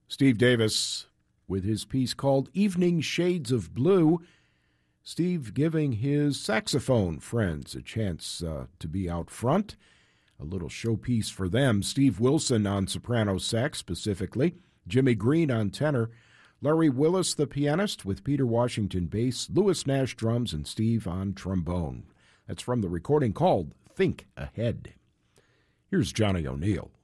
Steve Davis with his piece called Evening Shades of Blue. Steve giving his saxophone friends a chance to be out front. A little showpiece for them. Steve Wilson on soprano sax specifically. Jimmy Green on tenor. Larry Willis, the pianist, with Peter Washington bass. Louis Nash drums and Steve on trombone. That's from the recording called Think Ahead. Here's Johnny O'Neill.